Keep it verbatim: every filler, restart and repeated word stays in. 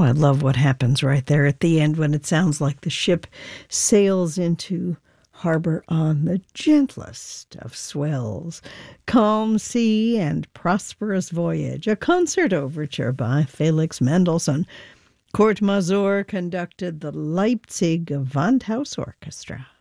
I love what happens right there at the end when it sounds like the ship sails into harbor on the gentlest of swells. Calm sea and prosperous voyage. A concert overture by Felix Mendelssohn. Kurt Masur conducted the Leipzig Gewandhaus Orchestra.